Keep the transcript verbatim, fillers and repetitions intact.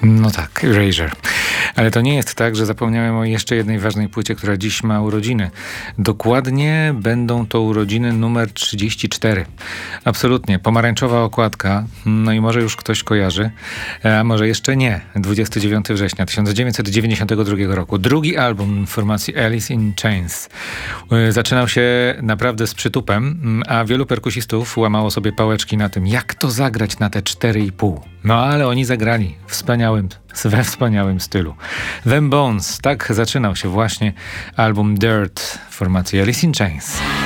No tak, Erasure. Ale to nie jest tak, że zapomniałem o jeszcze jednej ważnej płycie, która dziś ma urodziny. Dokładnie będą to urodziny numer trzydzieści cztery. Absolutnie. Pomarańczowa okładka. No i może już ktoś kojarzy, a może jeszcze nie. dwudziestego dziewiątego września tysiąc dziewięćset dziewięćdziesiątego drugiego roku. Drugi album formacji Alice in Chains. Zaczynał się naprawdę z przytupem, a wielu perkusistów łamało sobie pałeczki na tym, jak to zagrać na te cztery i pół. No ale oni zagrali wspaniałym, we wspaniałym stylu. Them Bones, tak zaczynał się właśnie album Dirt formacji Alice in Chains.